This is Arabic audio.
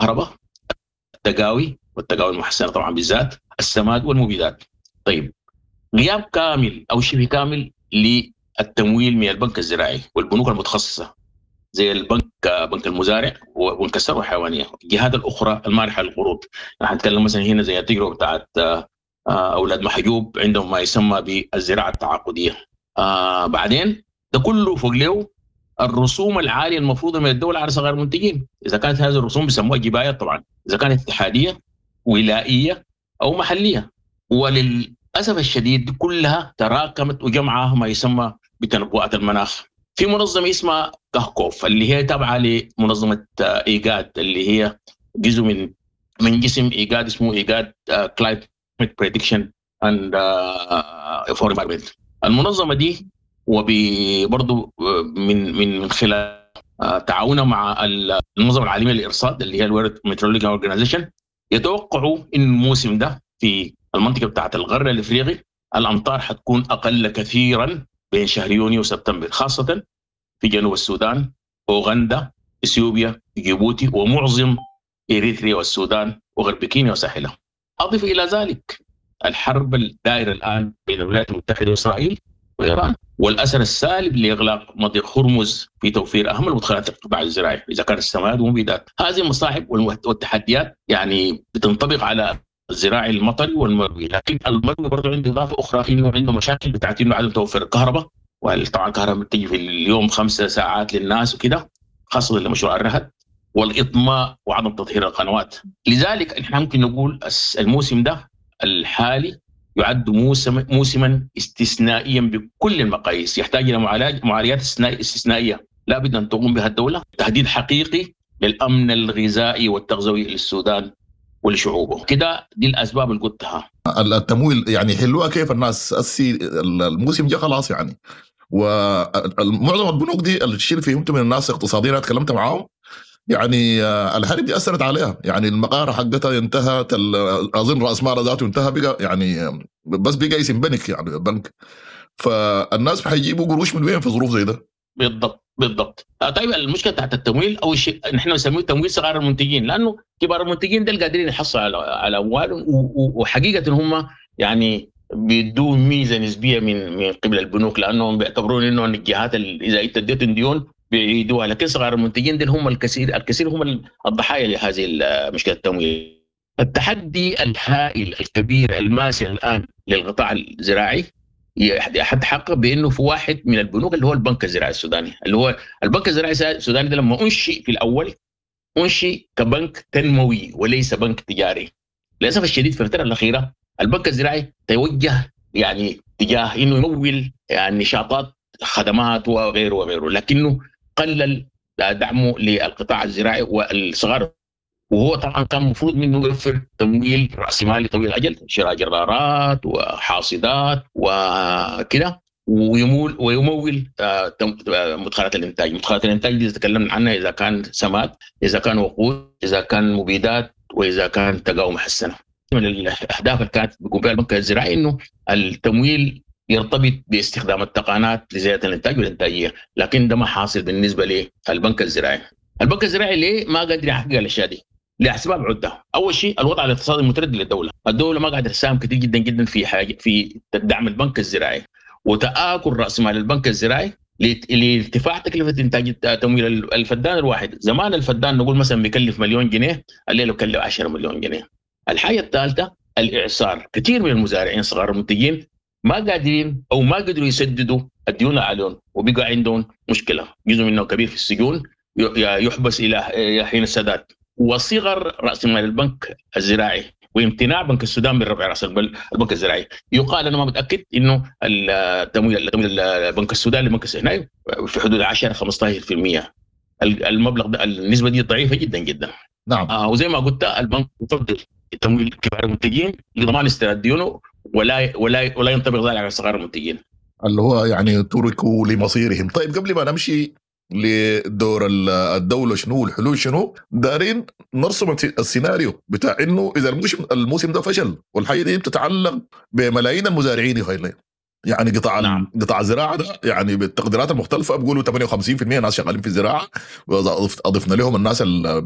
الكهرباء، التقاوي والتقاوي المحسنه طبعا بالذات، السماد والمبيدات. طيب، غياب كامل او شبه كامل للتمويل من البنك الزراعي والبنوك المتخصصه زي بنك المزارع وبنك الثروه الحيوانيه، الجهات الاخرى المانحه للقروض. نحن نتكلم مثلا هنا زي التجربه بتاعت اولاد محجوب عندهم ما يسمى بالزراعه التعاقديه. بعدين ده كله فوق له الرسوم العاليه المفروضه من الدوله على صغار المنتجين. اذا كانت هذه الرسوم بيسموها جبايات طبعا، اذا كانت اتحاديه ولائيه او محليه. وللاسف الشديد دي كلها تراكمت وجمعها ما يسمى بتنبؤات المناخ في منظمه اسمها كهكوف، اللي هي تابعه لمنظمه ايجاد، اللي هي جزء من جسم ايجاد اسمه ايجاد كلايمت بريدكشن اند فور انفايرمنت. المنظمه دي وبرضه من خلال تعاونها مع المنظمه العالميه للارصاد اللي هي الورد ميترولوجي اورجانيزيشن، يتوقعوا ان الموسم ده في المنطقه بتاعت الغرب الافريقي الامطار حتكون اقل كثيرا بين شهر يونيو وسبتمبر، خاصه في جنوب السودان، اوغندا، اثيوبيا، جيبوتي، ومعظم اريتريا والسودان وغرب كينيا وساحلها. اضف الى ذلك الحرب الدائره الان بين الولايات المتحده واسرائيل وايران، والاثر السالب لاغلاق مضيق هرمز في توفير اهم المدخلات القطاع الزراعي اذا كان السماد ومبيدات. هذه المصاعب والتحديات يعني بتنطبق على الزراعي المطري والمروي، لكن المروي برضه عنده اضافه اخرى، انه عنده مشاكل بتاعت انه عدم توفر الكهرباء، وطبعا الكهرباء بتجي في اليوم 5 ساعات للناس وكده، خاصه لمشروع الرهد، والاطماء وعدم تطهير القنوات. لذلك احنا ممكن نقول الموسم ده الحالي يعد موسما استثنائيا بكل المقاييس، يحتاج الى معالجات استثنائيه لا بد ان تقوم بها الدوله، تهديد حقيقي للامن الغذائي والتغذوي للسودان ولشعوبه. كده دي الاسباب اللي قلتها. التمويل يعني حلوها كيف الناس الموسم جاء خلاص يعني، ومعظم البنوك دي الشيء فهمته من الناس اقتصاديين اتكلمت معاهم يعني الحرب دي اثرت عليها، يعني المقاره حقتها انتهت، اظن راس مالها ذاته انتهى، بقى يعني بس بقى اسم بنك يعني البنك، فالناس حيجيبوا قروش من وين في ظروف زي ده؟ بالضبط. طيب المشكله تحت التمويل اول شيء نحن نسميه تمويل صغار المنتجين، لانه كبار المنتجين ده قادرين يحصلوا على اموال، وحقيقه هم يعني بيدوا ميزه نسبيه من قبل البنوك، لانهم بيعتبرون انه الجهات اذا انت اديتهم ديون بيعيدوها، لكن صغار المنتجين دول هم الكثير هم الضحايا لهذه مشكله التمويل. التحدي الهائل الكبير الماسي الان للقطاع الزراعي يتحقق بانه في واحد من البنوك اللي هو البنك الزراعي السوداني، اللي هو البنك الزراعي السوداني ده لما انشئ في الاول انشئ كبنك تنموي وليس بنك تجاري. للاسف الشديد في الفتره الاخيره البنك الزراعي توجه يعني تجاه انه يمول يعني نشاطات خدمات وغيره، لكنه قلل دعمه للقطاع الزراعي والصغار، وهو طبعا كان المفروض منه يوفر تمويل راسمالي طويل الاجل، شراء جرارات وحاصدات وكده، ويمول مدخلات الانتاج. مدخلات الانتاج دي تكلمنا عنها اذا كان سماد، اذا كان وقود، اذا كان مبيدات، واذا كان تقاوم محسنه. من الاهداف اللي كانت بيقوم بها البنك الزراعي انه التمويل يرتبط باستخدام التقنيات لزياده الانتاج والانتاجيه، لكن ده ما حاصل بالنسبه للبنك الزراعي. البنك الزراعي ليه ما قادر يحقق الاشياء دي؟ لاسباب عده. اول شيء الوضع الاقتصادي المتردد للدوله، الدوله ما قاعده تساهم كثير جدا جدا في دعم البنك الزراعي، وتآكل راس مال البنك الزراعي لارتفاع تكلفه انتاج تمويل الفدان الواحد. زمان الفدان نقول مثلا بيكلف مليون جنيه، الليله بيكلف 10 مليون جنيه. الحاجه الثالثه الاعصار، كثير من المزارعين صغار المنتجين ما قادرين او ما قدروا يسددوا الديون عليهم، وبقى عندهم مشكله، جزء منه كبير في السجون يحبس الى حين السداد. وصغر راس مال البنك الزراعي وامتناع بنك السودان من رفع راس البنك الزراعي. يقال انا ما متاكد انه التمويل البنك السوداني للبنك السوداني في حدود 10-15%. المبلغ ده النسبه دي ضعيفه جدا جدا. نعم. وزي ما قلت البنك يفضل تمويل كبار المنتجين لضمان استرداد ديونه، ولا ينطبق ذلك على صغار المنتجين اللي هو يعني تركوا لمصيرهم. طيب قبل ما نمشي لدور الدولة شنو الحلول شنو، دارين نرسم السيناريو بتاع انه اذا الموسم ده فشل، والحاجة دي بتتعلق بملايين المزارعين يخيلين، يعني قطاع الزراعة ده يعني بالتقديرات المختلفة بيقولوا 58% ناس شغالين في الزراعة، واذا اضفنا لهم الناس